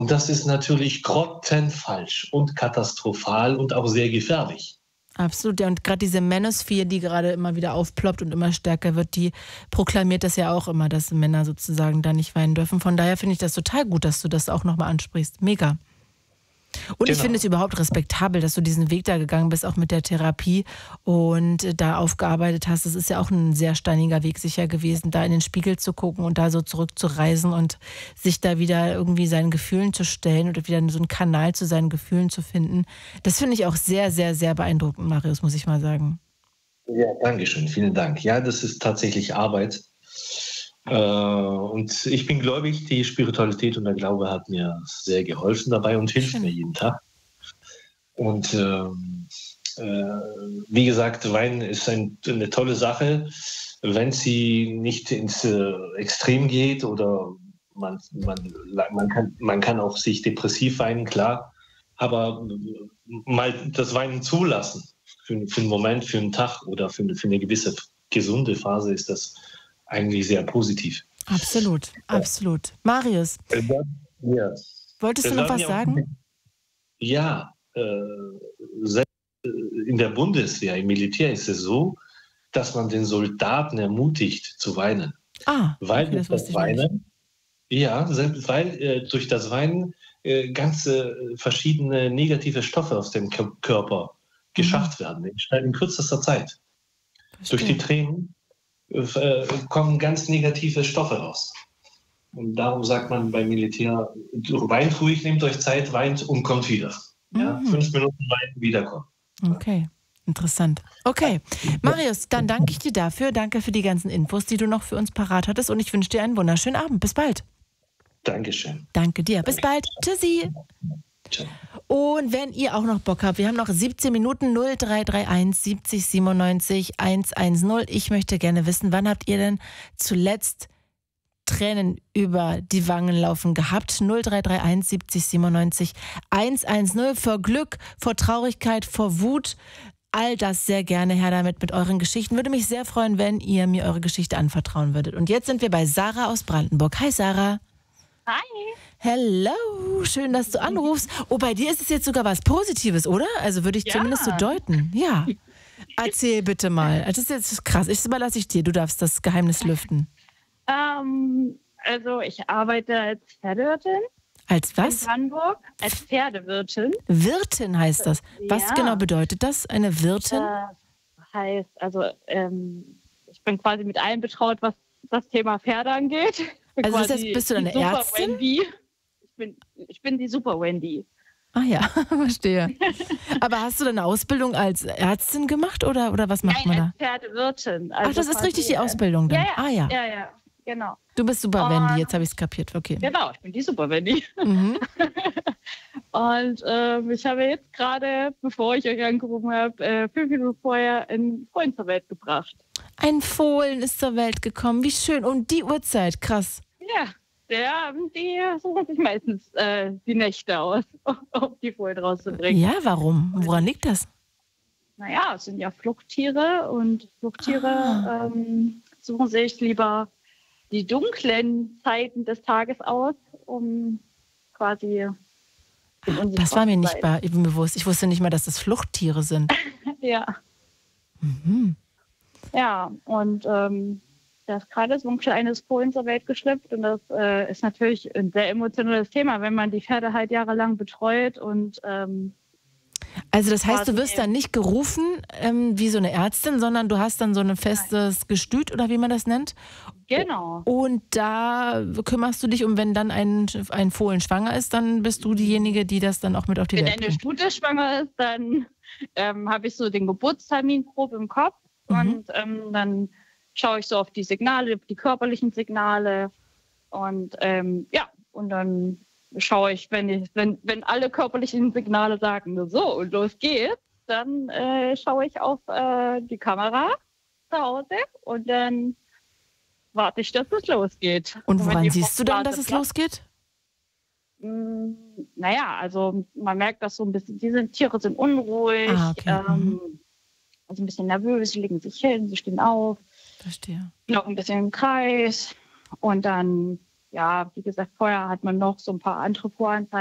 Und das ist natürlich grottenfalsch und katastrophal und auch sehr gefährlich. Absolut, ja. Und gerade diese Manosphere, die gerade immer wieder aufploppt und immer stärker wird, die proklamiert das ja auch immer, dass Männer sozusagen da nicht weinen dürfen. Von daher finde ich das total gut, dass du das auch nochmal ansprichst. Mega. Und ich finde es überhaupt respektabel, dass du diesen Weg da gegangen bist, auch mit der Therapie und da aufgearbeitet hast. Das ist ja auch ein sehr steiniger Weg sicher gewesen, da in den Spiegel zu gucken und da so zurückzureisen und sich da wieder irgendwie seinen Gefühlen zu stellen oder wieder so einen Kanal zu seinen Gefühlen zu finden. Das finde ich auch sehr, sehr, sehr beeindruckend, Marius, muss ich mal sagen. Ja, Dankeschön, vielen Dank. Ja, das ist tatsächlich Arbeit. Und ich bin gläubig, die Spiritualität und der Glaube hat mir sehr geholfen dabei und hilft mir jeden Tag. Und wie gesagt, Wein ist eine tolle Sache, wenn sie nicht ins Extrem geht oder man kann auch sich depressiv weinen, klar, aber mal das Weinen zulassen für einen Moment, für einen Tag oder für eine gewisse gesunde Phase ist das eigentlich sehr positiv. Absolut, absolut. Marius, wolltest du noch was sagen? Ja, selbst in der Bundeswehr, im Militär ist es so, dass man den Soldaten ermutigt zu weinen. Weil okay, das Weinen, weil durch das Weinen ganz verschiedene negative Stoffe aus dem Körper geschafft werden in kürzester Zeit. Verstehe. Durch die Tränen kommen ganz negative Stoffe raus. Und darum sagt man beim Militär, weint ruhig, nehmt euch Zeit, weint und kommt wieder. Ja? 5 Minuten weinen, wiederkommen. Okay, interessant. Okay, Marius, dann danke ich dir dafür. Danke für die ganzen Infos, die du noch für uns parat hattest und ich wünsche dir einen wunderschönen Abend. Bis bald. Dankeschön. Danke dir. Bis bald. Tschüssi. Ciao. Und wenn ihr auch noch Bock habt, wir haben noch 17 Minuten 0331 70 97 110. Ich möchte gerne wissen, wann habt ihr denn zuletzt Tränen über die Wangen laufen gehabt? 0331 70 97 110. Vor Glück, vor Traurigkeit, vor Wut, all das sehr gerne her damit mit euren Geschichten. Würde mich sehr freuen, wenn ihr mir eure Geschichte anvertrauen würdet. Und jetzt sind wir bei Sarah aus Brandenburg. Hi Sarah. Hi. Hello, schön, dass du anrufst. Oh, bei dir ist es jetzt sogar was Positives, oder? Also würde ich zumindest so deuten. Ja. Erzähl bitte mal. Das ist jetzt krass. Das überlasse ich dir. Du darfst das Geheimnis lüften. Also ich arbeite als Pferdewirtin. Als was? In Brandenburg. Als Pferdewirtin. Wirtin heißt das. Was genau bedeutet das, eine Wirtin? Heißt, also ich bin quasi mit allem betraut, was das Thema Pferde angeht. Also das heißt, bist du eine Ärztin? Wendy. Ich bin die Super Wendy. Ah ja, verstehe. Aber hast du deine Ausbildung als Ärztin gemacht oder was macht man da? Als Pferdewirtin. Also ach, das ist richtig die Ausbildung dann? Ja, genau. Du bist Super Wendy, jetzt habe ich es kapiert. Okay. Genau, ich bin die Super Wendy. Und ich habe jetzt gerade, bevor ich euch angerufen habe, 5 Minuten vorher einen Freund zur Welt gebracht. Ein Fohlen ist zur Welt gekommen. Wie schön. Um die Uhrzeit. Krass. Ja, die suchen sich meistens die Nächte aus, um die Fohlen rauszubringen. Ja, warum? Woran liegt das? Naja, es sind ja Fluchttiere und Fluchttiere suchen sich lieber die dunklen Zeiten des Tages aus, um quasi... Das war mir nicht bewusst. Ich wusste nicht mal, dass das Fluchttiere sind. Ja. Ja, und da ist gerade so ein kleines Fohlen zur Welt geschlüpft und das ist natürlich ein sehr emotionales Thema, wenn man die Pferde halt jahrelang betreut und also das heißt, du wirst dann nicht gerufen wie so eine Ärztin, sondern du hast dann so ein festes Gestüt oder wie man das nennt. Genau. Und da kümmerst du dich um, wenn dann ein Fohlen schwanger ist, dann bist du diejenige, die das dann auch mit auf die Welt bringt. Wenn eine Stute schwanger ist, dann habe ich so den Geburtstermin grob im Kopf und dann schaue ich so auf die Signale, auf die körperlichen Signale und und dann schaue ich, wenn alle körperlichen Signale sagen, so und los geht's, dann schaue ich auf die Kamera zu Hause und dann warte ich, dass es losgeht. Und woran siehst du dann, dass es losgeht? Naja, also man merkt das so ein bisschen, diese Tiere sind unruhig, also ein bisschen nervös, sie legen sich hin, sie stehen auf. Verstehe. Noch ein bisschen im Kreis und dann ja, wie gesagt, vorher hat man noch so ein paar andere Voranzeigen